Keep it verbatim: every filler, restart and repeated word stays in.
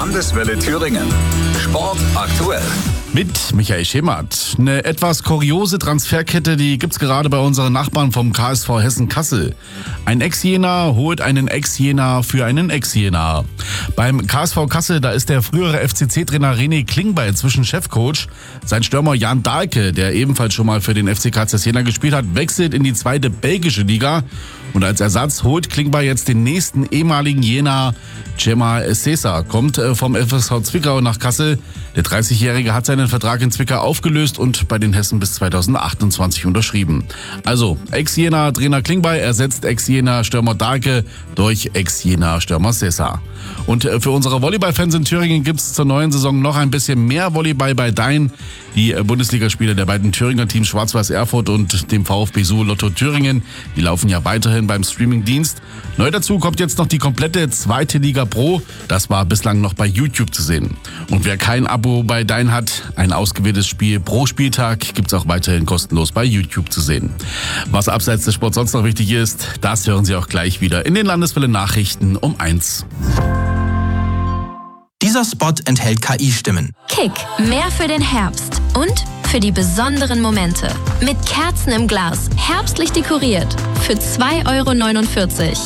Landeswelle Thüringen. Sport aktuell. Mit Michael Schemert. Eine etwas kuriose Transferkette, die gibt's gerade bei unseren Nachbarn vom K S V Hessen-Kassel. Ein Ex-Jena holt einen Ex-Jena für einen Ex-Jena. Beim K S V Kassel, da ist der frühere F C C-Trainer René Klingbeil inzwischen Chefcoach. Sein Stürmer Jan Dahlke, der ebenfalls schon mal für den F C K Z Jena gespielt hat, wechselt in die zweite belgische Liga. Und als Ersatz holt Klingbeil jetzt den nächsten ehemaligen Jena, Cemal Cesar, kommt vom F S V Zwickau nach Kassel. Der dreißigjährige hat seinen Vertrag in Zwickau aufgelöst und bei den Hessen bis zweitausendachtundzwanzig unterschrieben. Also Ex-Jena-Trainer Klingbeil ersetzt Ex-Jena-Stürmer Dahlke durch Ex-Jena-Stürmer Cesar. Und für unsere Volleyballfans in Thüringen gibt es zur neuen Saison noch ein bisschen mehr Volleyball bei Dein. Die Bundesligaspiele der beiden Thüringer Teams Schwarz-Weiß Erfurt und dem VfB Suhl Lotto Thüringen, die laufen ja weiterhin beim Streamingdienst. Neu dazu kommt jetzt noch die komplette zweite Liga Pro. Das war bislang noch bei YouTube zu sehen. Und wer kein Abo bei Dein hat, ein ausgewähltes Spiel pro Spieltag gibt's auch weiterhin kostenlos bei YouTube zu sehen. Was abseits des Sports sonst noch wichtig ist, das hören Sie auch gleich wieder in den Landeswelle Nachrichten um eins. Dieser Spot enthält K I-Stimmen. Kick, mehr für den Herbst und für die besonderen Momente. Mit Kerzen im Glas, herbstlich dekoriert, für zwei Euro neunundvierzig.